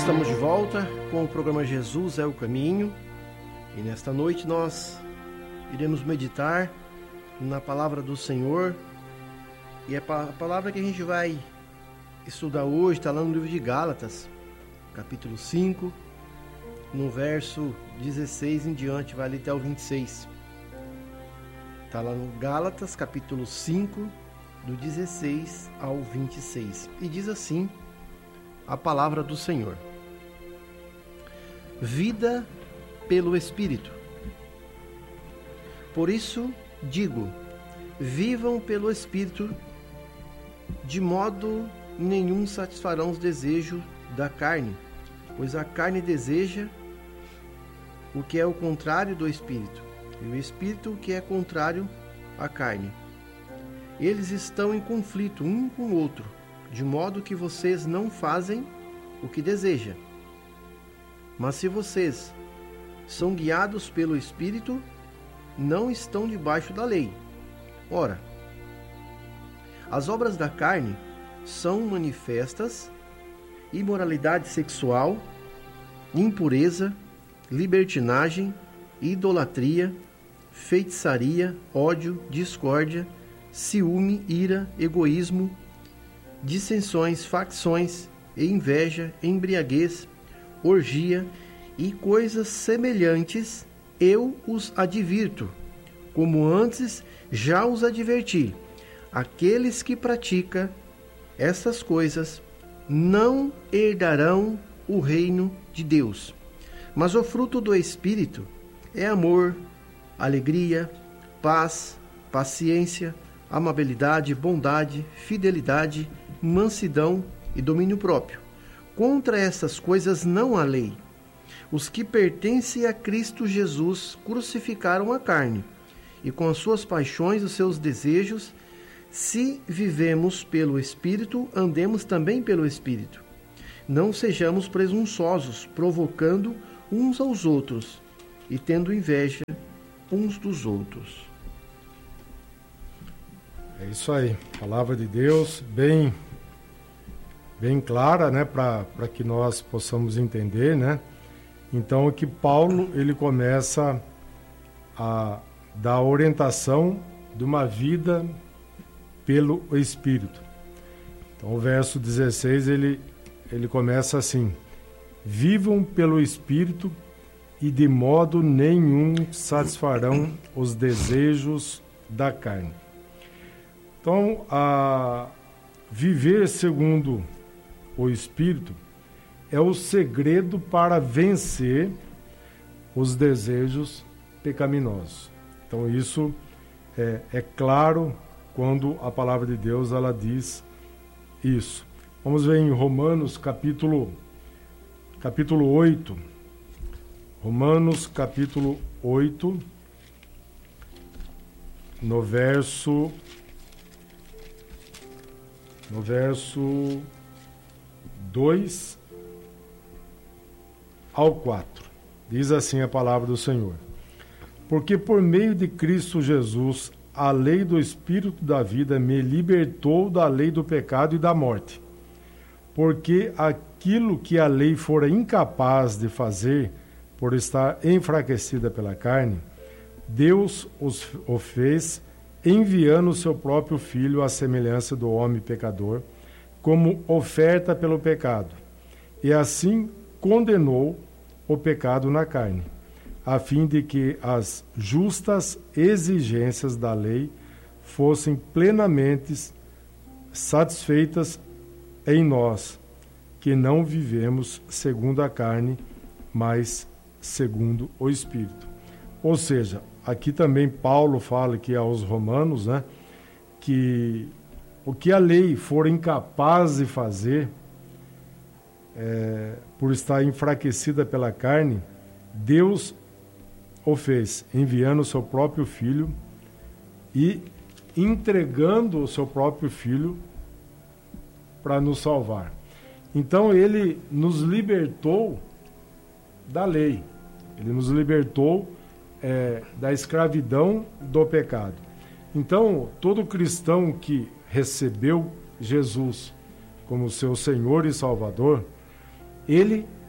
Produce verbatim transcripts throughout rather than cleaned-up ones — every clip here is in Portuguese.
Estamos de volta com o programa Jesus é o Caminho, e nesta noite nós iremos meditar na palavra do Senhor, e a palavra que a gente vai estudar hoje está lá no livro de Gálatas, capítulo cinco, no verso dezesseis em diante, vai ali até o vinte e seis. Está lá no Gálatas, capítulo cinco, do dezesseis ao vinte e seis, e diz assim a palavra do Senhor: vida pelo Espírito. Por isso digo, vivam pelo Espírito, de modo nenhum satisfarão os desejos da carne, pois a carne deseja o que é o contrário do Espírito, e o Espírito o que é contrário à carne. Eles estão em conflito um com o outro, de modo que vocês não fazem o que desejam. Mas se vocês são guiados pelo Espírito, não estão debaixo da lei. Ora, as obras da carne são manifestas: imoralidade sexual, impureza, libertinagem, idolatria, feitiçaria, ódio, discórdia, ciúme, ira, egoísmo, dissensões, facções, inveja, embriaguez, orgia e coisas semelhantes. Eu os advirto, como antes já os adverti. Aqueles que praticam essas coisas não herdarão o reino de Deus. Mas o fruto do Espírito é amor, alegria, paz, paciência, amabilidade, bondade, fidelidade, mansidão e domínio próprio. Contra essas coisas não há lei. Os que pertencem a Cristo Jesus crucificaram a carne, e com as suas paixões e os seus desejos. Se vivemos pelo Espírito, andemos também pelo Espírito. Não sejamos presunçosos, provocando uns aos outros e tendo inveja uns dos outros. É isso aí, palavra de Deus bem, bem clara, né, para que nós possamos entender, né? Então, aqui Paulo ele começa a dar orientação de uma vida pelo Espírito. Então, o verso dezesseis ele, ele começa assim: vivam pelo Espírito e de modo nenhum satisfarão os desejos da carne. Então, a viver segundo o Espírito é o segredo para vencer os desejos pecaminosos. Então, isso é, é claro quando a palavra de Deus ela diz isso. Vamos ver em Romanos capítulo, capítulo oito. Romanos capítulo oito, no verso... No verso dois ao quatro, diz assim a palavra do Senhor: porque por meio de Cristo Jesus, a lei do Espírito da vida me libertou da lei do pecado e da morte. Porque aquilo que a lei fora incapaz de fazer, por estar enfraquecida pela carne, Deus os, o fez, enviando o seu próprio Filho à semelhança do homem pecador, como oferta pelo pecado, e assim condenou o pecado na carne, a fim de que as justas exigências da lei fossem plenamente satisfeitas em nós, que não vivemos segundo a carne, mas segundo o Espírito. Ou seja, aqui também Paulo fala que aos romanos, né, que o que a lei for incapaz de fazer, é, por estar enfraquecida pela carne, Deus o fez, enviando o seu próprio Filho e entregando o seu próprio Filho para nos salvar. Então ele nos libertou da lei, ele nos libertou É, da escravidão do pecado. Então, todo cristão que recebeu Jesus como seu Senhor e Salvador, ele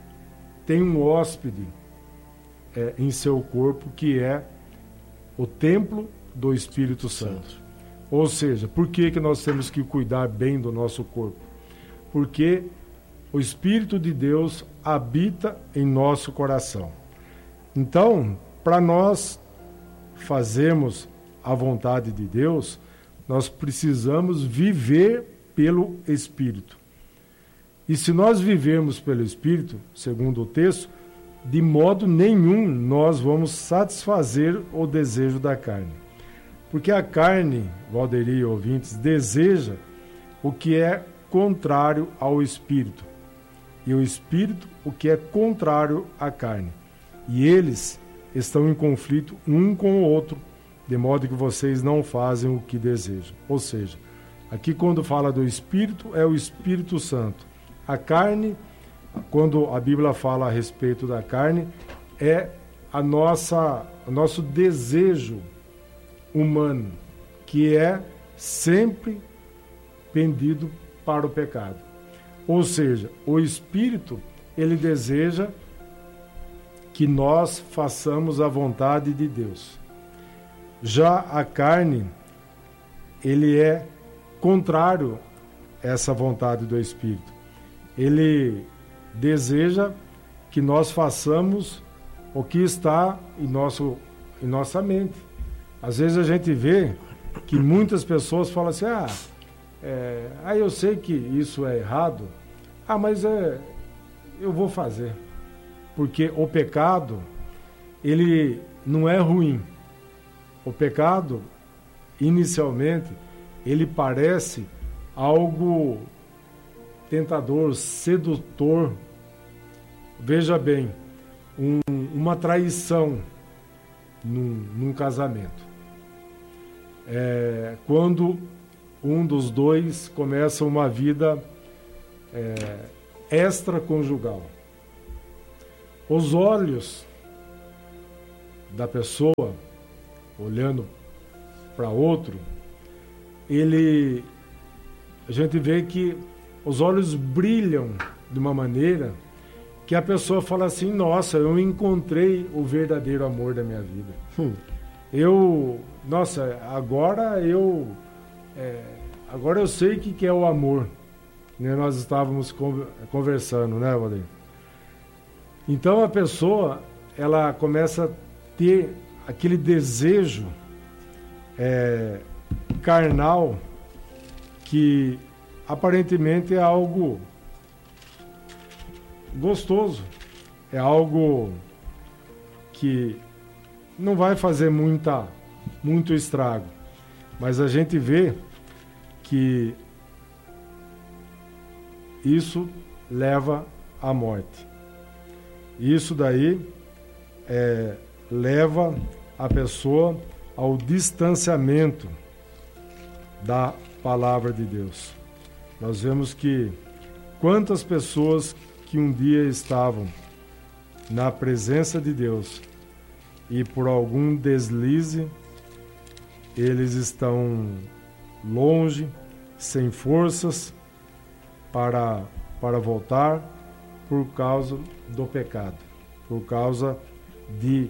tem um hóspede é, em seu corpo, que é o templo do Espírito Santo. Ou seja, por que, que nós temos que cuidar bem do nosso corpo? Porque o Espírito de Deus habita em nosso coração. Então, para nós fazermos a vontade de Deus, nós precisamos viver pelo Espírito. E se nós vivermos pelo Espírito, segundo o texto, de modo nenhum nós vamos satisfazer o desejo da carne. Porque a carne, Valderi e ouvintes, deseja o que é contrário ao Espírito. E o Espírito, o que é contrário à carne. E eles estão em conflito um com o outro, de modo que vocês não fazem o que desejam. Ou seja, aqui quando fala do Espírito, é o Espírito Santo. A carne, quando a Bíblia fala a respeito da carne, é a nossa, o nosso desejo humano, que é sempre pendido para o pecado. Ou seja, o Espírito, ele deseja que nós façamos a vontade de Deus. Já a carne, ele é contrário a essa vontade do Espírito. Ele deseja que nós façamos o que está em, nosso, em nossa mente. Às vezes a gente vê que muitas pessoas falam assim, ah, é, ah eu sei que isso é errado, ah, mas é, eu vou fazer. Porque o pecado, ele não é ruim. O pecado, inicialmente, ele parece algo tentador, sedutor. Veja bem, um, uma traição num, num casamento. É, quando um dos dois começa uma vida é, extraconjugal. Os olhos da pessoa, olhando para outro, ele, a gente vê que os olhos brilham de uma maneira que a pessoa fala assim, nossa, eu encontrei o verdadeiro amor da minha vida. Hum. Eu, nossa, agora eu, é, agora eu sei o que, que é o amor. Né? Nós estávamos conversando, né, Valdir? Então a pessoa, ela começa a ter aquele desejo é, carnal que aparentemente é algo gostoso, é algo que não vai fazer muita, muito estrago, mas a gente vê que isso leva à morte. Isso daí é, leva a pessoa ao distanciamento da palavra de Deus. Nós vemos que quantas pessoas que um dia estavam na presença de Deus e por algum deslize eles estão longe, sem forças para, para voltar por causa do pecado, por causa de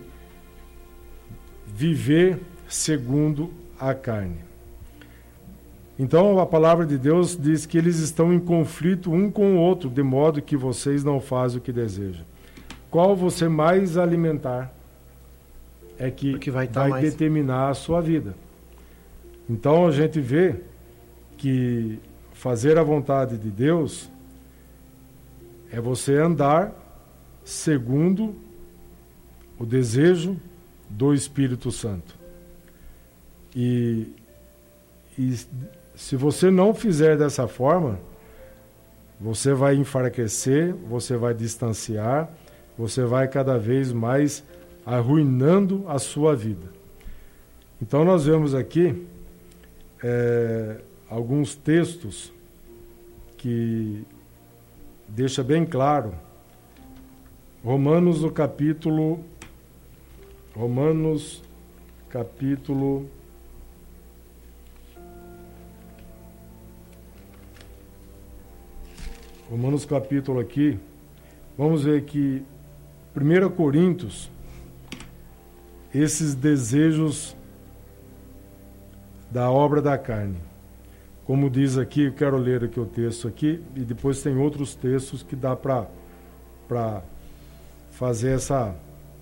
viver segundo a carne. Então a palavra de Deus diz que eles estão em conflito um com o outro, de modo que vocês não fazem o que desejam. Qual você mais alimentar é que, que vai, vai mais... determinar a sua vida. Então a gente vê que fazer a vontade de Deus é você andar segundo o desejo do Espírito Santo. E, e se você não fizer dessa forma, você vai enfraquecer, você vai distanciar, você vai cada vez mais arruinando a sua vida. Então nós vemos aqui é, alguns textos que deixa bem claro. Romanos, no capítulo Romanos, capítulo Romanos capítulo aqui, vamos ver que primeira Coríntios, esses desejos da obra da carne. Como diz aqui, eu quero ler aqui o texto aqui, e depois tem outros textos que dá para para fazer essa,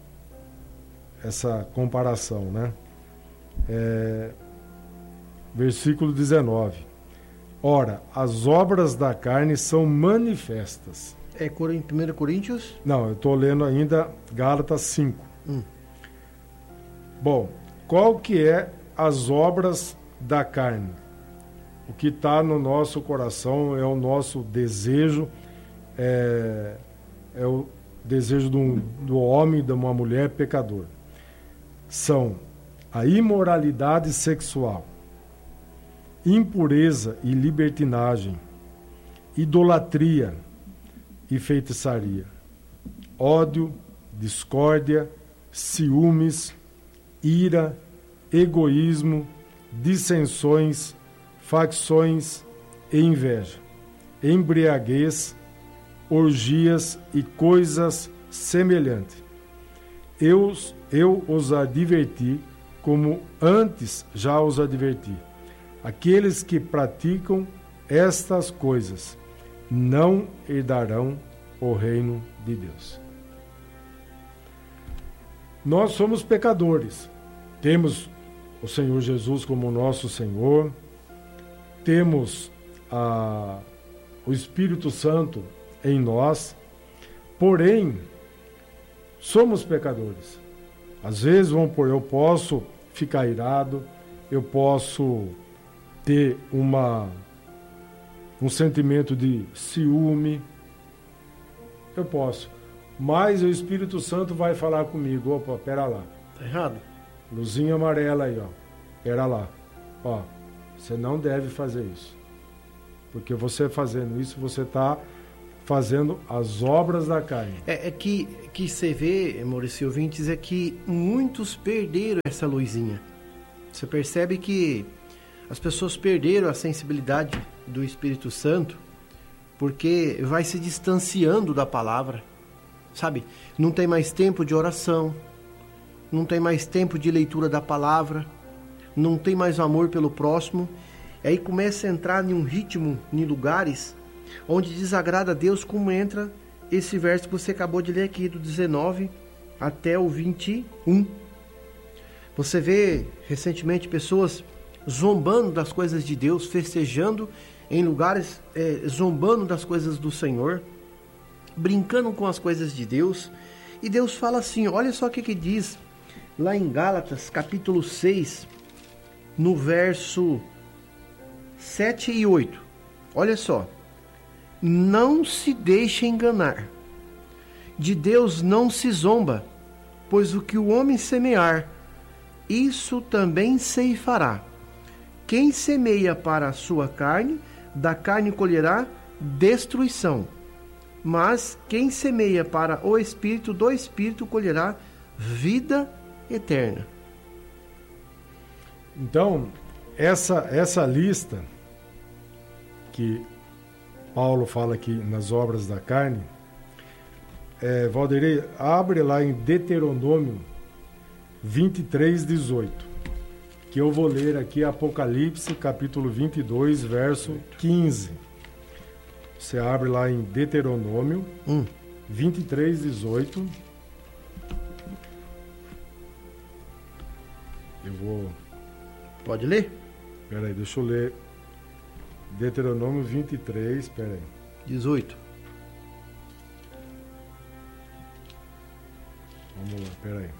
essa comparação, né? É, versículo dezenove. Ora, as obras da carne são manifestas. É primeira Coríntios? Não, eu estou lendo ainda Gálatas cinco. Hum. Bom, qual que é as obras da carne? O que está no nosso coração é o nosso desejo, é, é o desejo do, do homem, de uma mulher pecadora. São a imoralidade sexual, impureza e libertinagem, idolatria e feitiçaria, ódio, discórdia, ciúmes, ira, egoísmo, dissensões, facções e inveja, embriaguez, orgias e coisas semelhantes. Eu, eu os adverti, como antes já os adverti. Aqueles que praticam estas coisas não herdarão o reino de Deus. Nós somos pecadores. Temos o Senhor Jesus como nosso Senhor. Temos a, o Espírito Santo em nós. Porém, somos pecadores. Às vezes, vamos por, eu posso ficar irado, eu posso ter uma, um sentimento de ciúme, eu posso. Mas o Espírito Santo vai falar comigo, opa, pera lá. Tá errado? Luzinha amarela aí, ó. Pera lá. Ó, você não deve fazer isso. Porque você fazendo isso, você está fazendo as obras da carne. É, é que, que você vê, Maurício ouvintes, é que muitos perderam essa luzinha. Você percebe que as pessoas perderam a sensibilidade do Espírito Santo porque vai se distanciando da palavra, sabe? Não tem mais tempo de oração, não tem mais tempo de leitura da palavra, não tem mais amor pelo próximo. Aí começa a entrar em um ritmo, em lugares onde desagrada a Deus, como entra esse verso que você acabou de ler aqui, do dezenove até o vinte e um. Você vê recentemente pessoas zombando das coisas de Deus, festejando em lugares, é, zombando das coisas do Senhor, brincando com as coisas de Deus. E Deus fala assim, olha só o que que diz lá em Gálatas, capítulo seis, no verso sete e oito. Olha só. Não se deixe enganar. De Deus não se zomba, pois o que o homem semear, isso também ceifará. Quem semeia para a sua carne, da carne colherá destruição. Mas quem semeia para o Espírito, do Espírito colherá vida eterna. Então, essa, essa lista que Paulo fala aqui nas obras da carne, é, Valderei, abre lá em Deuteronômio vinte e três, dezoito, que eu vou ler aqui Apocalipse, capítulo vinte e dois, verso quinze. Você abre lá em Deuteronômio hum. vinte e três, dezoito. Eu vou... Pode ler? Peraí, deixa eu ler. Deuteronômio vinte e três, peraí. dezoito. Vamos lá, peraí.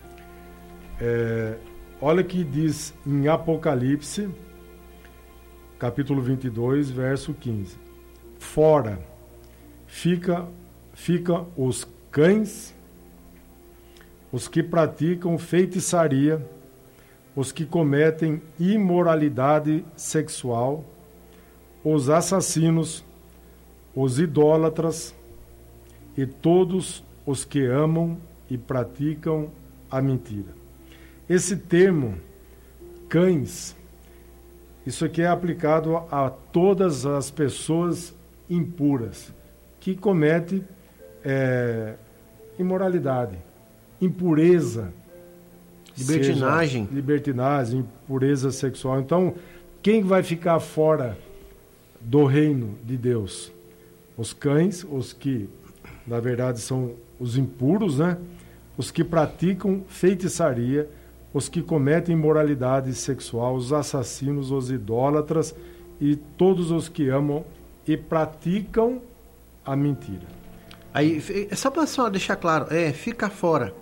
É, olha o que diz em Apocalipse, capítulo vinte e dois, verso quinze. Fora fica, fica os cães, os que praticam feitiçaria, os que cometem imoralidade sexual, os assassinos, os idólatras e todos os que amam e praticam a mentira. Esse termo, cães, isso aqui é aplicado a, a todas as pessoas impuras que cometem é, imoralidade, impureza, libertinagem, seja, libertinagem, impureza sexual. Então, quem vai ficar fora do reino de Deus? Os cães, os que, na verdade, são os impuros, né? Os que praticam feitiçaria, os que cometem imoralidade sexual, os assassinos, os idólatras e todos os que amam e praticam a mentira. Aí, é só para só deixar claro, é, fica fora.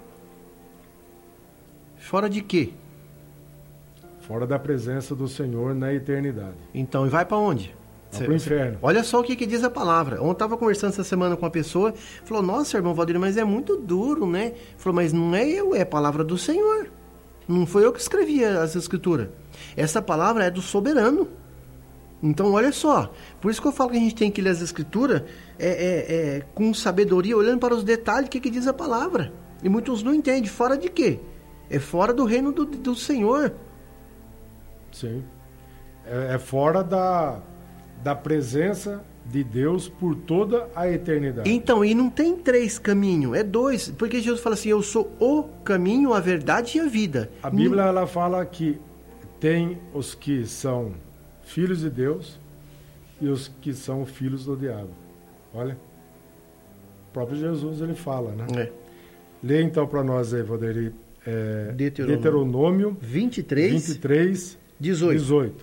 Fora de quê? Fora da presença do Senhor na eternidade. Então, e vai para onde? Vai para o inferno. Olha só o que, que diz a palavra. Ontem eu estava conversando essa semana com uma pessoa, falou, nossa, irmão Valdir, mas é muito duro, né? Falou, mas não é eu, é a palavra do Senhor. Não foi eu que escrevi as escrituras. Essa palavra é do soberano. Então, olha só. Por isso que eu falo que a gente tem que ler as escrituras é, é, é, com sabedoria, olhando para os detalhes, o que, que diz a palavra. E muitos não entendem. Fora de quê? É fora do reino do, do Senhor. Sim. É, é fora da, da presença de Deus por toda a eternidade. Então, e não tem três caminhos, é dois. Porque Jesus fala assim, eu sou o caminho, a verdade e a vida. A Bíblia, ela fala que tem os que são filhos de Deus e os que são filhos do diabo. Olha, o próprio Jesus, ele fala, né? É. Lê então para nós aí, Valderi, é, Deuteronômio, Deuteronômio vinte e três, vinte e três dezoito. dezoito.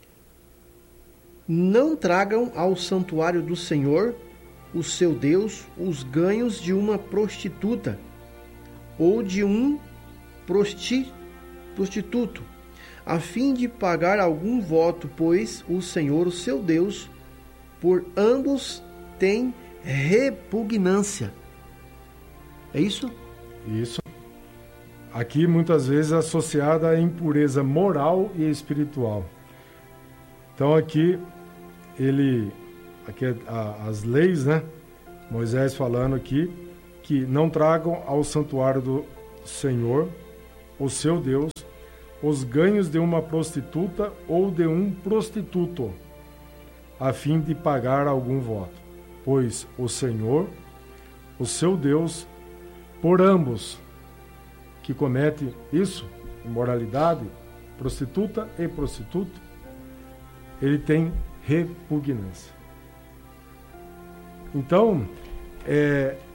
Não tragam ao santuário do Senhor, o seu Deus, os ganhos de uma prostituta ou de um prosti, prostituto, a fim de pagar algum voto, pois o Senhor, o seu Deus, por ambos tem repugnância. É isso? Isso. Aqui muitas vezes associada à impureza moral e espiritual. Então aqui ele, aqui a, as leis, né? Moisés falando aqui que não tragam ao santuário do Senhor, o seu Deus, os ganhos de uma prostituta ou de um prostituto, a fim de pagar algum voto, pois o Senhor, o seu Deus, por ambos que cometem isso, imoralidade, prostituta e prostituto, ele tem repugnância. Então, é,